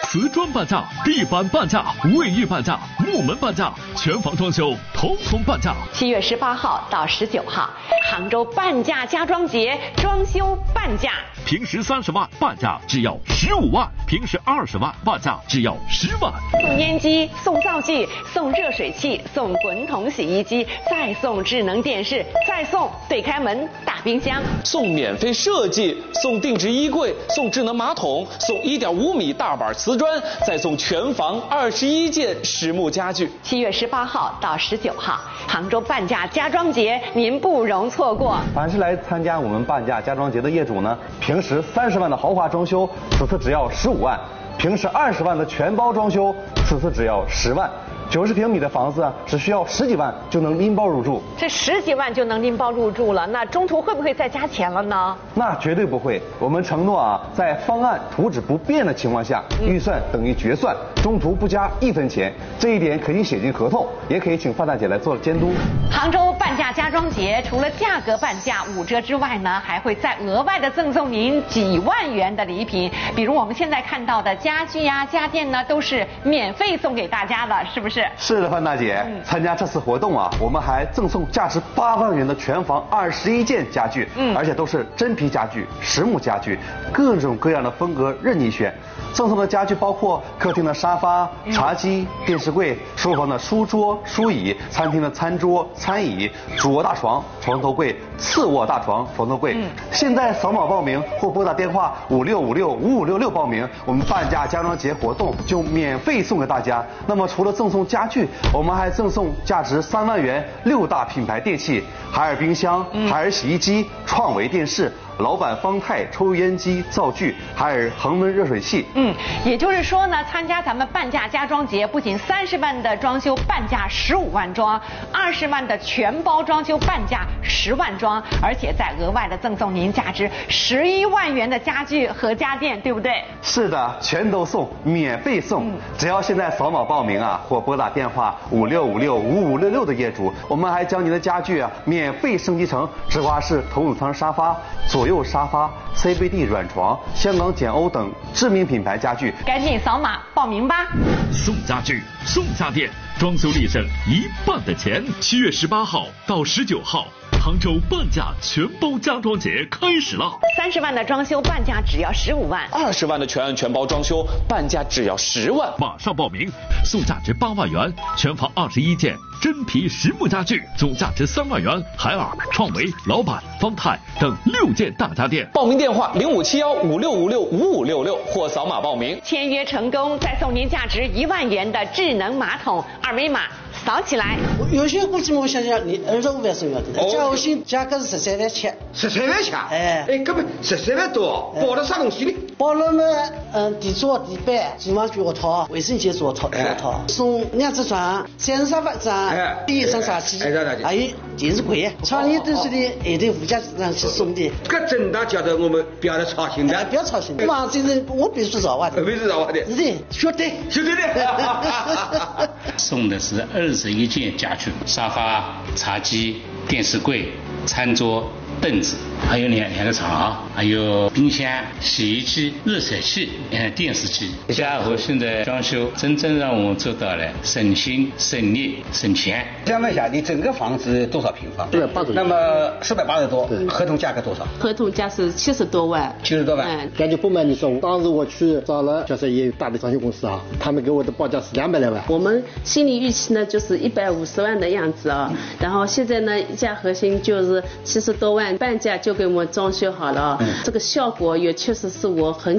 瓷砖半价，地板半价，卫浴半价，木门半价，全房装修统统半价。 7月18号到19号，杭州半价家装节，装修半价。 平时30万半价只要15万，平时20万半价只要10万。 送烟机，送灶具，送热水器，送滚筒洗衣机，再送智能电视，再送对开门大冰箱， 送免费设计，送定制衣柜，送智能马桶，送1.5米大板瓷砖，再送全房21件实木家具。 7月18号到19号，杭州半价家装节，您不容错过。 凡是来参加我们半价家装节的业主呢，平时30万的豪华装修，此次只要15万；平时20万的全包装修，此次只要10万。90平米的房子只需要10几万就能拎包入住。 这10几万就能拎包入住了，那中途会不会再加钱了呢？ 那绝对不会，我们承诺在方案图纸不变的情况下，预算等于决算，中途不加1分钱，这一点可以写进合同，也可以请范大姐来做监督。 杭州半价家装节除了价格半价5折之外呢，还会再额外的赠送您几万元的礼品，比如我们现在看到的家具呀、家电呢，都是免费送给大家的，是不是？ 是的，范大姐，参加这次活动我们还赠送价值8万元的全房21件家具，而且都是真皮家具、实木家具，各种各样的风格任你选。赠送的家具包括客厅的沙发、茶几、电视柜，书房的书桌、书椅，餐厅的餐桌、餐椅，主卧大床、床头柜，次卧大床、床头柜。现在扫码报名或拨打电话56565566报名，我们半价家装节活动就免费送给大家。那么除了赠送家具，我们还赠送价值3万元6大品牌电器：海尔冰箱、海尔洗衣机、创维电视、老板方太抽油烟机、灶具，海尔恒温热水器。 也就是说呢，参加咱们半价家装节，不仅30万的装修半价15万装，20万的全包装修半价10万装，而且再额外的赠送您价值11万元的家具和家电，对不对？ 是的，全都送，免费送。只要现在扫码报名或拨打电话56565566的业主，我们还将您的家具免费升级成直滑式头等舱沙发、左右沙发、CBD 软床、香港简欧等知名品牌家具。 赶紧扫码报名吧！ 送家具，送家电，装修立省1半的钱。7月18号到19号，杭州半价全包家装节开始了。 30万的装修半价只要15万 ，20万的全包装修半价只要10万。 马上报名，送价值8万元，全房21件真皮实木家具，总价值3万元，海尔、创维、老板、方太等6件大家电。 报名电话057156565566或扫码报名。 签约成功，再送您价值1万元的智能马桶，二维码扫起来。 有些估计我想想，你25万送要的，价我心价格是13万7。 13万7？根本13万多，包了啥东西呢？ 包了嘛，地桌、地板、厨房脚套、卫生间桌套，送2只床、33万张，第1张茶几，还有电视柜，常年都是的一堆附加上去送的。 这真的叫得我们不要操心的， 不要操心的。嘛，这人我必须找我的， 必须找我的， 是的，绝对的。 送的是21件家具，沙发、茶几、电视柜、餐桌、凳子，还有两个床，还有冰箱、洗衣机、热水器、电视机。家和现在装修真正让我们做到了省心、省力、省钱。 想问一下，你整个房子多少平方？480多。那么480多，合同价格多少？ 合同价是70多万。 70多万。 感觉不瞒你说，当时我去找了就是也有大的装修公司他们给我的报价是200来万。 我们心理预期呢就是150万的样子然后现在呢一家核心就是70多万，半价就给我们装修好了这个效果也确实是我很